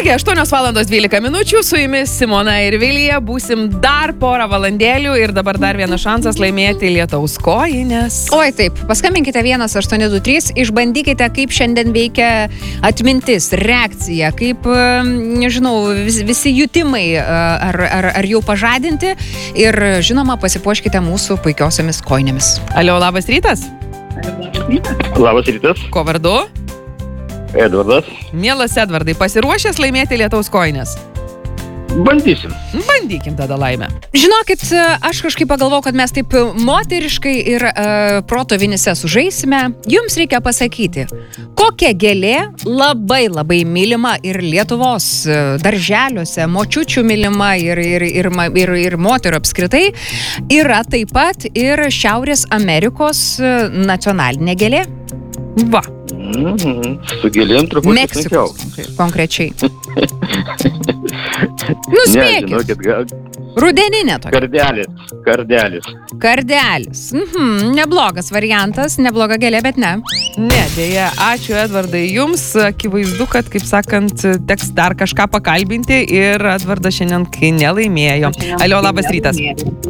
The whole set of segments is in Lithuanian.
Kągi, 8:12 su jumis Simona ir Vilija, būsim dar porą valandėlių ir dabar dar vienas šansas laimėti lietaus kojines. Oi taip, paskambinkite 1823, išbandykite, kaip šiandien veikia atmintis, reakcija, kaip, nežinau, visi jutimai ar jau pažadinti ir, žinoma, pasipuoškite mūsų puikiosiomis kojinėmis. Alio, labas rytas. Labas rytas. Ko vardu? Edvardas. Mielas Edvardai, pasiruošęs laimėti lietaus kojines? Bandysim. Bandykim tada laimę. Žinokit, aš kažkaip pagalvojau, kad mes taip moteriškai ir proto vinise sužaisime. Jums reikia pasakyti, kokia gėlė labai mylima ir Lietuvos darželiuose, močiučių mylima ir moterų apskritai, yra taip pat ir Šiaurės Amerikos nacionalinė gėlė. Va. Su gėlėm truputį Meksikos sunkiau. konkrečiai. Ne, Nuspėkit. žinokit, Rudeninė tokia. kardelis. Kardelis. Neblogas variantas, nebloga gėlė, bet ne. Ne, dėja, ačiū Edvardai. Jums akivaizdu, kad, kaip sakant, teks dar kažką pakalbinti ir Edvardas šiandien nelaimėjo. Alio, labas rytas.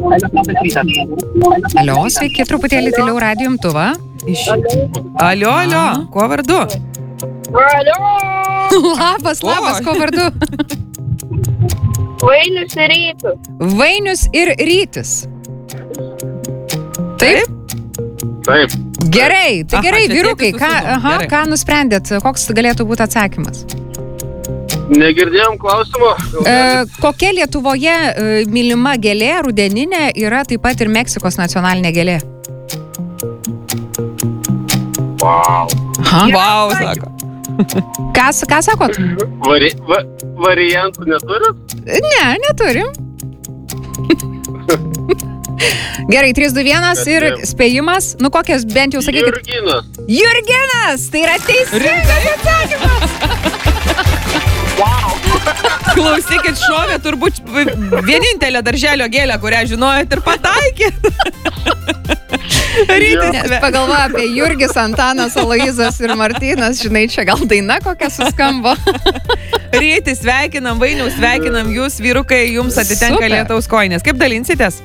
Alio, sveiki, truputėlį tyliau radijo imtuvą. Alio, kuo vardu? Labas, ko vardu? Vainius ir Rytis. Vainius ir Rytis. Taip? Taip. Gerai, tai Aha, gerai, čia vyrukai, tėtis su sūnum, gerai. ką nusprendėt, koks galėtų būti atsakymas? Negirdėjom klausimo. Kokia Lietuvoje mylima gėlė, rudeninė, yra taip pat ir Meksikos nacionalinė gėlė? Wow. Vau, sako. Ką sakot? Variantų neturit? Ne, neturim. Gerai, 3, 2, 1 ir spėjimas. Nu, kokias bent jau sakykit. Jurginas! Tai yra teisingas atsakymas! Klausykit, šovė turbūt vienintelė darželio gėlė, kurią žinojot ir pataikė. Rytis. Pagalvoju apie Jurgis, Antanas, Aloizas ir Martynas. Žinai, čia gal daina kokia suskambo. Rytis, sveikinam, Vainiau, sveikinam jūs, vyrukai, jums atitenka Super. lietaus kojinės. Kaip dalinsitės?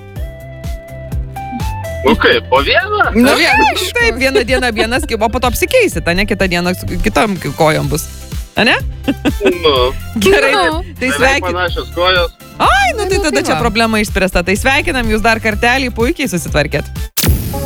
Nu kaip, po vieną? Nu, Taip, vieną dieną vienas, o po to apsikeisit, ne kitą dieną su kitom kojom bus. A ne? Nu. Gerai, Nu. tai Beveik sveikinam. panašios kojos. Ai, nu tai tada tai čia va. problema išspręsta. Tai sveikinam jūs dar kartelį, puikiai susitvarkėt.